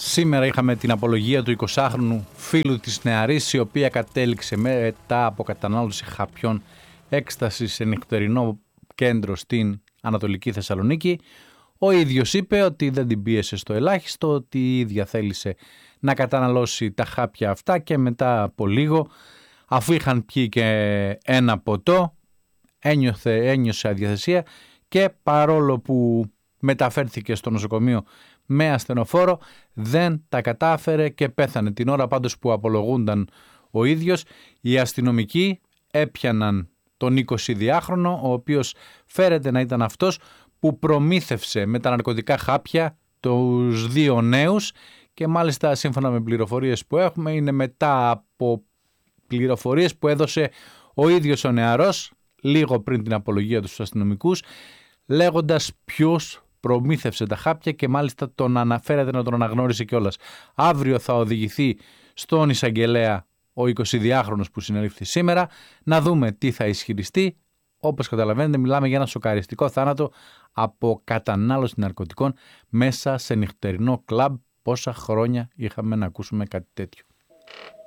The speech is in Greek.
Σήμερα είχαμε την απολογία του 20χρονου φίλου της νεαρής, η οποία κατέληξε μετά από κατανάλωση χαπιών έκσταση σε νυχτερινό κέντρο στην Ανατολική Θεσσαλονίκη. Ο ίδιος είπε ότι δεν την πίεσε στο ελάχιστο, ότι η ίδια θέλησε να καταναλώσει τα χάπια αυτά και μετά από λίγο, αφού είχαν πιει και ένα ποτό, ένιωσε αδιαθεσία και παρόλο που μεταφέρθηκε στο νοσοκομείο με ασθενοφόρο, δεν τα κατάφερε και πέθανε. Την ώρα πάντως που απολογούνταν ο ίδιος, οι αστυνομικοί έπιαναν τον 22χρονο, ο οποίος φέρεται να ήταν αυτός που προμήθευσε με τα ναρκωτικά χάπια τους δύο νέους, και μάλιστα σύμφωνα με πληροφορίες που έχουμε είναι μετά από πληροφορίες που έδωσε ο ίδιος ο νεαρός λίγο πριν την απολογία του στους αστυνομικούς, λέγοντας ποιος προμήθευσε τα χάπια και μάλιστα τον αναφέρεται να τον αναγνώρισε κιόλας. Αύριο θα οδηγηθεί στον εισαγγελέα ο 22χρονος που συνελήφθη σήμερα, να δούμε τι θα ισχυριστεί. Όπως καταλαβαίνετε, μιλάμε για ένα σοκαριστικό θάνατο από κατανάλωση ναρκωτικών μέσα σε νυχτερινό κλαμπ. Πόσα χρόνια είχαμε να ακούσουμε κάτι τέτοιο.